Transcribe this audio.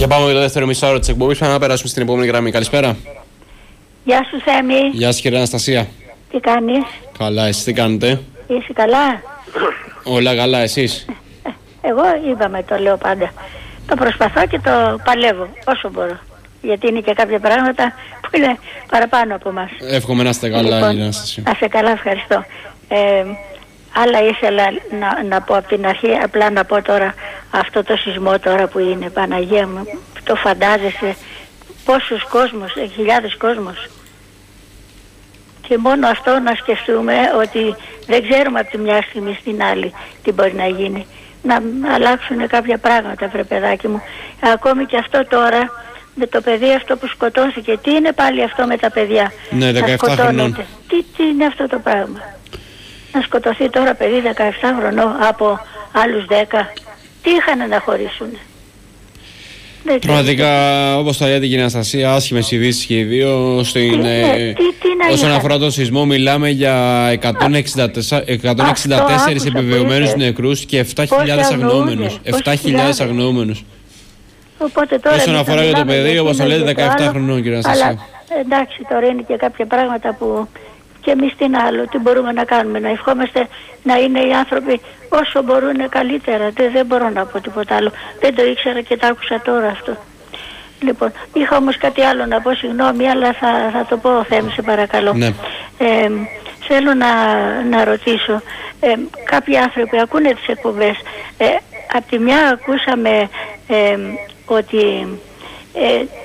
Θα πάμε για το δεύτερο μισάωρο της εκπομπής. Πάμε να περάσουμε στην επόμενη γραμμή. Καλησπέρα. Γεια σου Θέμη. Γεια σας κυρία Αναστασία. Τι κάνεις? Καλά, εσείς τι κάνετε? Είσαι καλά? Όλα καλά, εσείς? Εγώ είπαμε, το λέω πάντα. Το προσπαθώ και το παλεύω όσο μπορώ. Γιατί είναι και κάποια πράγματα που είναι παραπάνω από εμάς. Εύχομαι να είστε καλά, κυρία Αναστασία. Να είστε καλά, ευχαριστώ. Άλλα ήθελα να πω από την αρχή, απλά να πω τώρα αυτό το σεισμό τώρα που είναι, Παναγία μου, το φαντάζεσαι πόσους κόσμος, χιλιάδες κόσμος. Και μόνο αυτό να σκεφτούμε ότι δεν ξέρουμε από τη μια στιγμή στην άλλη τι μπορεί να γίνει. Να αλλάξουν κάποια πράγματα, βρε παιδάκι μου. Ακόμη και αυτό τώρα, με το παιδί αυτό που σκοτώθηκε, τι είναι πάλι αυτό με τα παιδιά? Ναι, 17 χρονών. Τι είναι αυτό το πράγμα? Να σκοτωθεί τώρα παιδί 17 χρονών από άλλους 10. Τι είχαν να χωρίσουν? Πραγματικά, όπως τα λέτε κυρία Αναστασία, άσχημες ειδήσεις και οι δύο. Όσον αφορά τον σεισμό, μιλάμε για 164 επιβεβαιωμένους νεκρούς και 7.000 αγνοούμενους. 7.000 αγνοούμενους. Όσον αφορά για το παιδί, όπως το λέτε, 17 χρονών κυρία Αναστασία. Αλλά εντάξει, τώρα είναι και κάποια πράγματα που και εμείς τι άλλο, τι μπορούμε να κάνουμε? Να ευχόμαστε να είναι οι άνθρωποι όσο μπορούν καλύτερα. Δεν μπορώ να πω τίποτα άλλο. Δεν το ήξερα και το άκουσα τώρα αυτό. Λοιπόν, είχα όμως κάτι άλλο να πω, συγγνώμη, αλλά θα το πω, Θέμη, σε παρακαλώ. Ναι. Θέλω να ρωτήσω, κάποιοι άνθρωποι ακούνε τις εκπομπές. Απ' τη μια ακούσαμε ότι